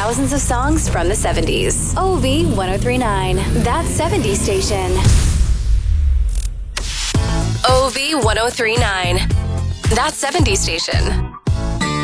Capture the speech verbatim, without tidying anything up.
thousands of songs from the seventies. O V ten thirty-nine, that seventies station. O V ten thirty-nine, that seventies station.